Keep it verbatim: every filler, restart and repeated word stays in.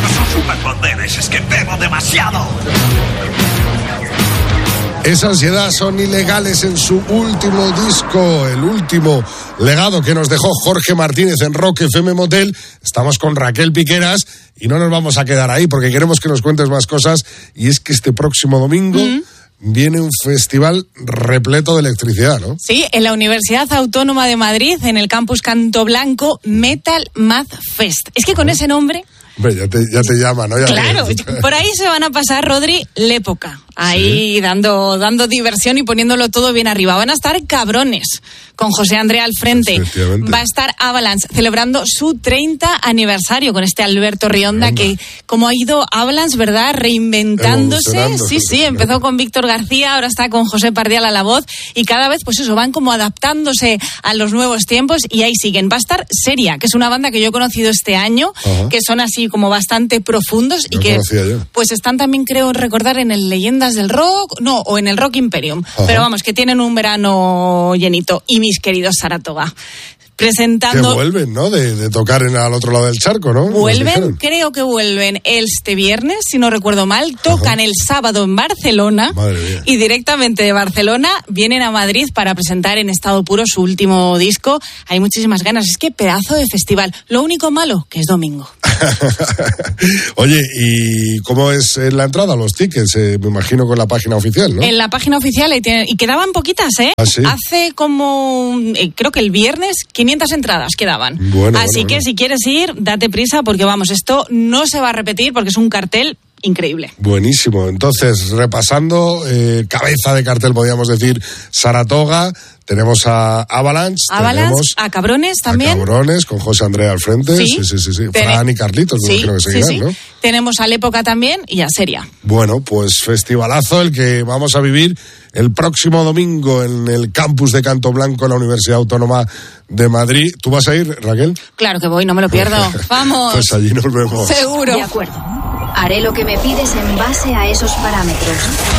no son superpoderes, es que bebo demasiado. Esa ansiedad son ilegales en su último disco, el último legado que nos dejó Jorge Martínez en Rock F M Motel. Estamos con Raquel Piqueras y no nos vamos a quedar ahí porque queremos que nos cuentes más cosas. Y es que este próximo domingo mm. viene un festival repleto de electricidad, ¿no? Sí, en la Universidad Autónoma de Madrid, en el campus Canto Blanco, Metal Math Fest. Es que con ese nombre... Hombre, ya te, ya te llaman, ¿no? Ya claro, te... por ahí se van a pasar, Rodri, l'época. Ahí ¿sí? dando, dando diversión y poniéndolo todo bien arriba. Van a estar Cabrones, con José André al frente. Va a estar Avalanche, celebrando su treinta aniversario con este Alberto Rionda, Rionda. que como ha ido Avalanche, ¿verdad? Reinventándose. Sí, sí, empezó con Víctor García, ahora está con José Pardial a la voz. Y cada vez, pues eso, van como adaptándose a los nuevos tiempos y ahí siguen. Va a estar Seria, que es una banda que yo he conocido este año, Ajá. que son así como bastante profundos y que pues están también, creo recordar, en el Leyendas del Rock, no, o en el Rock Imperium, Ajá. pero vamos, que tienen un verano llenito. Y mis queridos Saratoga, presentando... Que vuelven, ¿no? De, de tocar en, al otro lado del charco, ¿no? Vuelven, creo que vuelven este viernes, si no recuerdo mal, tocan Ajá. el sábado en Barcelona y directamente de Barcelona vienen a Madrid para presentar en estado puro su último disco. Hay muchísimas ganas, es que pedazo de festival. Lo único malo, que es domingo. Oye, ¿y cómo es la entrada, los tickets? Eh, me imagino con la página oficial, ¿no? En la página oficial, y, tienen, y quedaban poquitas, ¿eh? ¿Ah, sí? Hace como, eh, creo que el viernes, quinientas entradas quedaban. Bueno, Así bueno, que bueno. si quieres ir, date prisa, porque vamos, esto no se va a repetir, porque es un cartel increíble. Buenísimo. Entonces, repasando, eh, cabeza de cartel, podríamos decir, Saratoga. Tenemos a Avalanche, Avalanche tenemos a Cabrones también. A Cabrones, con José Andrés al frente. Sí, sí, sí. sí, sí. Ten... Fran y Carlitos, sí, creo que seguirán, sí, sí. ¿no? Tenemos a L'Época también y a Seria. Bueno, pues festivalazo el que vamos a vivir el próximo domingo en el campus de Canto Blanco en la Universidad Autónoma de Madrid. ¿Tú vas a ir, Raquel? Claro que voy, no me lo pierdo. Vamos. Pues allí nos vemos. Seguro. De acuerdo. Haré lo que me pides en base a esos parámetros.